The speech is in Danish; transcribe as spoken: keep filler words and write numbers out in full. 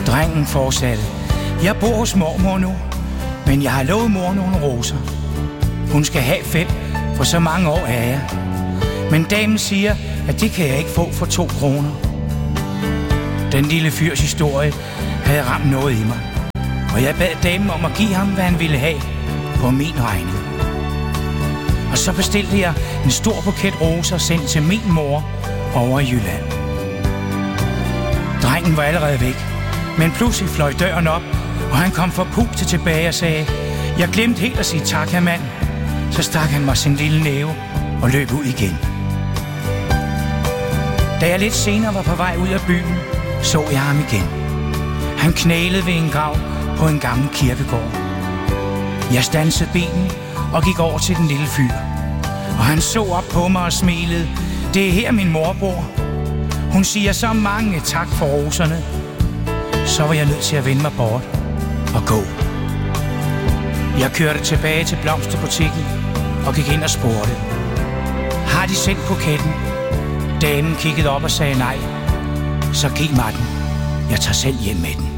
Drengen fortsatte: Jeg bor hos mormor nu, men jeg har lovet mor nogle roser. Hun skal have fem, for så mange år er jeg. Men damen siger, at det kan jeg ikke få for to kroner. Den lille fyrs historie havde ramt noget i mig, og jeg bad damen om at give ham, hvad han ville have på min regning. Og så bestilte jeg en stor buket roser sendt til min mor over i Jylland. Drengen var allerede væk, men pludselig fløj døren op, og han kom forpustet tilbage og sagde: Jeg glemte helt at sige tak, herr mand. Så stak han mig sin lille næve og løb ud igen. Da jeg lidt senere var på vej ud af byen, så jeg ham igen. Han knælede ved en grav på en gammel kirkegård. Jeg standsede bilen og gik over til den lille fyr, og han så op på mig og smilede. Det er her min mor bor. Hun siger så mange tak for roserne. Så var jeg nødt til at vende mig bort og gå. Jeg kørte tilbage til blomsterbutikken og gik ind og spurgte: Har de sendt buketten? Damen kiggede op og sagde nej. Så giv mig den. Jeg tager selv hjem med den.